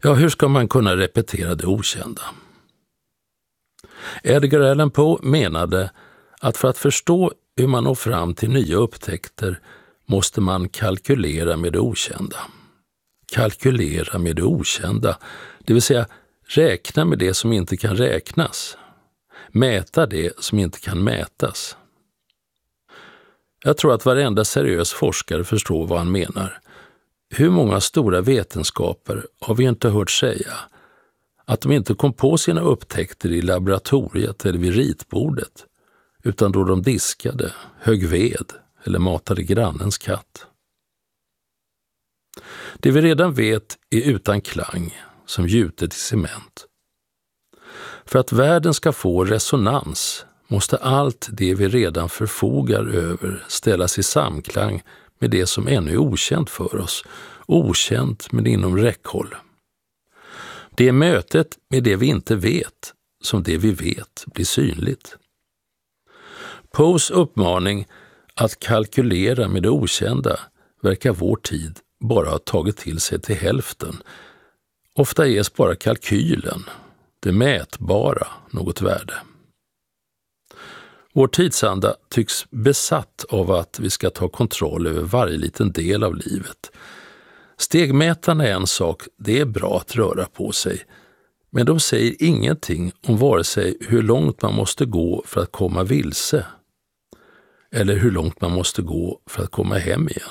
Ja, hur ska man kunna repetera det okända? Edgar Allan Poe menade att för att förstå hur man når fram till nya upptäckter måste man kalkylera med det okända. Kalkylera med det okända, det vill säga räkna med det som inte kan räknas. Mäta det som inte kan mätas. Jag tror att varenda seriös forskare förstår vad han menar. Hur många stora vetenskaper har vi inte hört säga att de inte kom på sina upptäckter i laboratoriet eller vid ritbordet, utan då de diskade, högg ved eller matade grannens katt. Det vi redan vet är utan klang, som gjutet i cement. För att världen ska få resonans måste allt det vi redan förfogar över ställas i samklang med det som ännu är okänt för oss, okänt men inom räckhåll. Det är mötet med det vi inte vet som det vi vet blir synligt. Poes uppmaning att kalkylera med det okända verkar vår tid bara ha tagit till sig till hälften. Ofta ges bara kalkylen, det mätbara, något värde. Vår tidsanda tycks besatt av att vi ska ta kontroll över varje liten del av livet. Stegmätarna är en sak, det är bra att röra på sig, men de säger ingenting om vare sig hur långt man måste gå för att komma vilse eller hur långt man måste gå för att komma hem igen.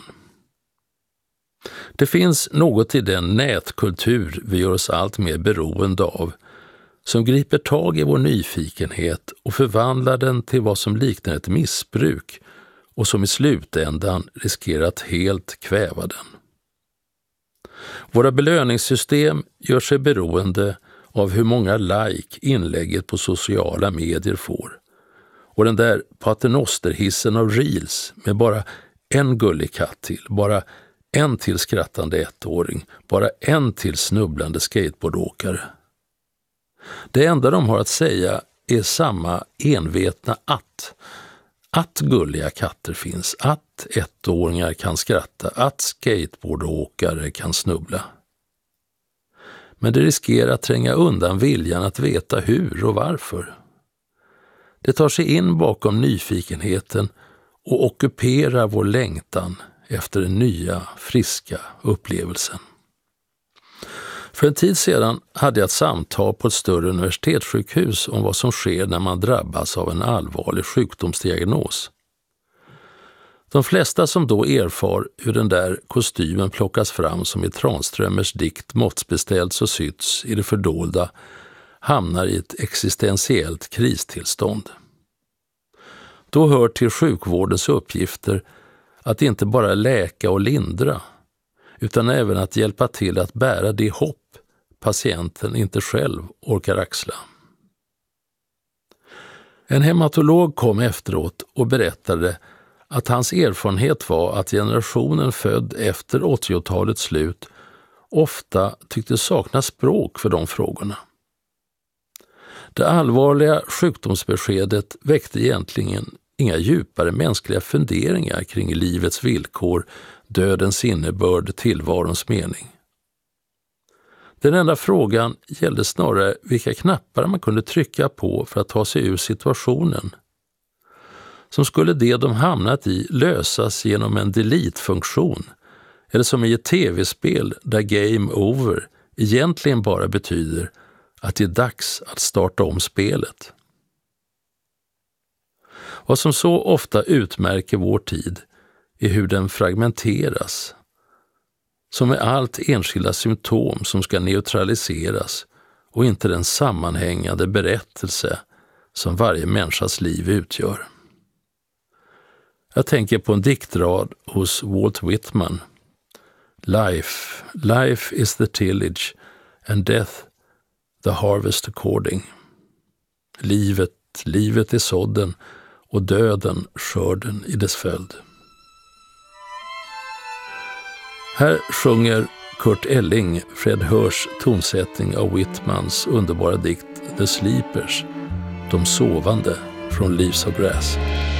Det finns något i den nätkultur vi gör oss allt mer beroende av som griper tag i vår nyfikenhet och förvandlar den till vad som liknar ett missbruk och som i slutändan riskerar att helt kväva den. Våra belöningssystem gör sig beroende av hur många like inlägget på sociala medier får. Och den där paternosterhissen av reels med bara en gullig katt till, bara en till skrattande ettåring, bara en till snubblande skateboardåkare. Det enda de har att säga är samma envetna att gulliga katter finns, att ettåringar kan skratta, att skateboardåkare kan snubbla. Men det riskerar att tränga undan viljan att veta hur och varför. Det tar sig in bakom nyfikenheten och ockuperar vår längtan efter den nya, friska upplevelsen. För en tid sedan hade jag ett samtal på ett större universitetssjukhus om vad som sker när man drabbas av en allvarlig sjukdomsdiagnos. De flesta som då erfar hur den där kostymen plockas fram som i Tranströmers dikt måttsbeställts och sytts i det fördolda hamnar i ett existentiellt kristillstånd. Då hör till sjukvårdens uppgifter att inte bara läka och lindra, utan även att hjälpa till att bära det hopp patienten inte själv orkar axla. En hematolog kom efteråt och berättade att hans erfarenhet var att generationen född efter 80-talets slut ofta tyckte sakna språk för de frågorna. Det allvarliga sjukdomsbeskedet väckte egentligen inga djupare mänskliga funderingar kring livets villkor, dödens innebörd, tillvarons mening. Den enda frågan gällde snarare vilka knappar man kunde trycka på för att ta sig ur situationen. Som skulle det de hamnat i lösas genom en delete-funktion, eller som i ett tv-spel där game over egentligen bara betyder att det är dags att starta om spelet. Vad som så ofta utmärker vår tid är hur den fragmenteras, som är allt enskilda symptom som ska neutraliseras och inte den sammanhängande berättelse som varje människas liv utgör. Jag tänker på en diktrad hos Walt Whitman. Life is the tillage and death the harvest according. Livet är sådden och döden skörden i dess följd. Här sjunger Kurt Elling Fred Hörs tonsättning av Whitmans underbara dikt The Sleepers, de sovande från Leaves of Grass.